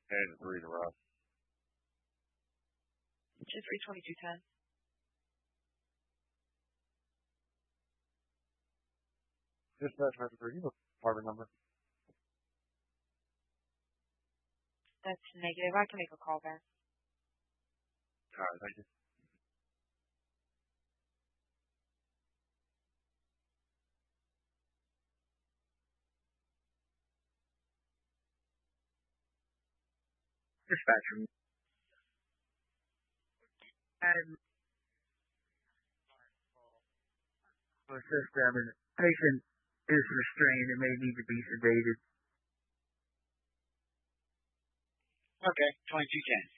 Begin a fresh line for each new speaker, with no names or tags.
And 3 in a row.
232210.
Dispatch message for you. Apartment number.
That's negative. I can make a call back.
All right, thank you.
Dispatch room. System and patient is restrained and may need to be sedated.
Okay, 2210.